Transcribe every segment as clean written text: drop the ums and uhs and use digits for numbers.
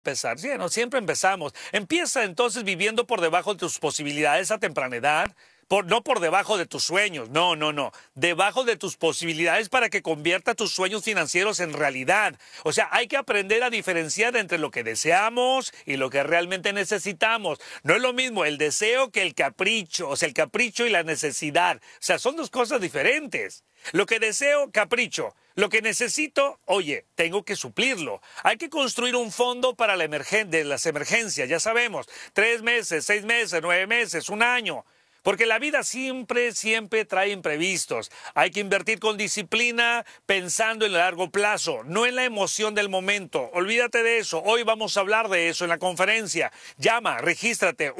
empezar. Sí, no, siempre empezamos. Empieza entonces viviendo por debajo de tus posibilidades a temprana edad. No por debajo de tus sueños, no, no, no. Debajo de tus posibilidades para que convierta tus sueños financieros en realidad. O sea, hay que aprender a diferenciar entre lo que deseamos y lo que realmente necesitamos. No es lo mismo el deseo que el capricho, o sea, el capricho y la necesidad. O sea, son dos cosas diferentes. Lo que deseo, capricho. Lo que necesito, oye, tengo que suplirlo. Hay que construir un fondo para las emergencias, ya sabemos. 3 meses, 6 meses, 9 meses, 1 año. Porque la vida siempre trae imprevistos. Hay que invertir con disciplina pensando en el largo plazo, no en la emoción del momento. Olvídate de eso. Hoy vamos a hablar de eso en la conferencia. Llama, regístrate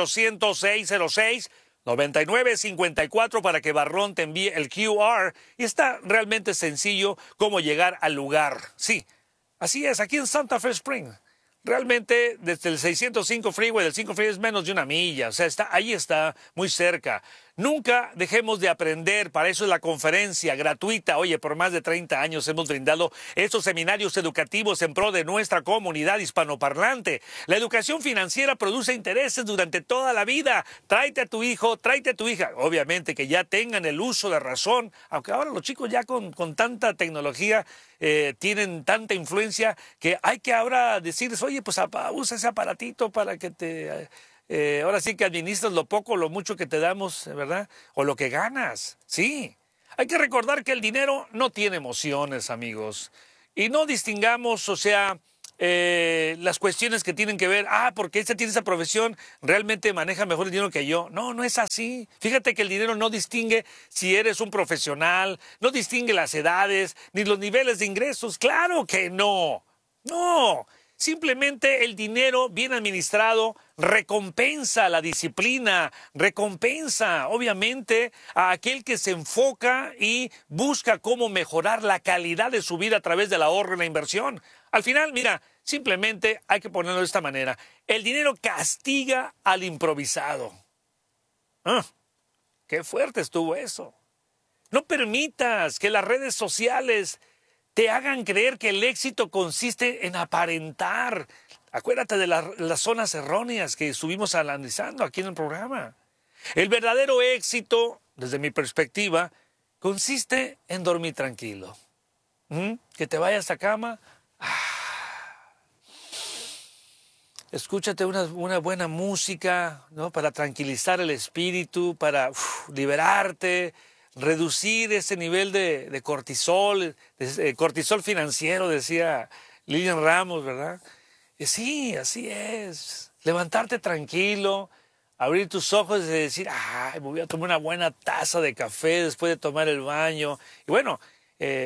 1-800-606-9954 para que Barrón te envíe el QR. Y está realmente sencillo cómo llegar al lugar. Sí, así es, aquí en Santa Fe Spring. Realmente, desde el 605 Freeway, del 5 Freeway es menos de 1 milla, o sea, ahí está, muy cerca. Nunca dejemos de aprender, para eso es la conferencia gratuita. Oye, por más de 30 años hemos brindado estos seminarios educativos en pro de nuestra comunidad hispanoparlante. La educación financiera produce intereses durante toda la vida. Tráete a tu hijo, tráete a tu hija. Obviamente que ya tengan el uso de razón, aunque ahora los chicos ya con tanta tecnología tienen tanta influencia que hay que ahora decirles, oye, pues usa ese aparatito para que te... ahora sí que administras lo poco o lo mucho que te damos, ¿verdad? O lo que ganas, sí. Hay que recordar que el dinero no tiene emociones, amigos. Y no distingamos, o sea, las cuestiones que tienen que ver, porque este tiene esa profesión, realmente maneja mejor el dinero que yo. No, no es así. Fíjate que el dinero no distingue si eres un profesional, no distingue las edades, ni los niveles de ingresos. ¡Claro que no! ¡No! Simplemente el dinero bien administrado recompensa la disciplina, recompensa obviamente a aquel que se enfoca y busca cómo mejorar la calidad de su vida a través del ahorro y la inversión. Al final, mira, simplemente hay que ponerlo de esta manera. El dinero castiga al improvisado. ¡Qué fuerte estuvo eso! No permitas que las redes sociales te hagan creer que el éxito consiste en aparentar. Acuérdate de las zonas erróneas que estuvimos analizando aquí en el programa. El verdadero éxito, desde mi perspectiva, consiste en dormir tranquilo. Que te vayas a cama. Escúchate una buena música, ¿no? Para tranquilizar el espíritu, para liberarte, reducir ese nivel de cortisol, cortisol financiero, decía Lilian Ramos, ¿verdad? Y sí, así es. Levantarte tranquilo, abrir tus ojos y decir, me voy a tomar una buena taza de café después de tomar el baño. Y bueno,